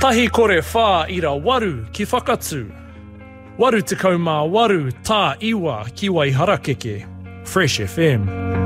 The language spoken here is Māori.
Tahi kore whā ira waru ki whakatū. Waru tekau mā waru tā iwa ki Waiharakeke. Fresh FM.